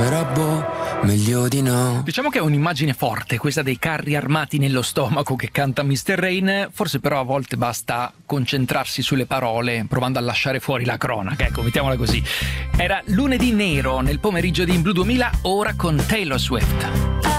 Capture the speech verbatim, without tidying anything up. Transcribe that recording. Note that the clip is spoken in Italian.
però boh, meglio di no. Diciamo che è un'immagine forte questa dei carri armati nello stomaco che canta mister Rain, forse però a volte basta concentrarsi sulle parole provando a lasciare fuori la cronaca, ecco, mettiamola così. Era lunedì nero nel pomeriggio di In Blu duemila, ora con Taylor Swift.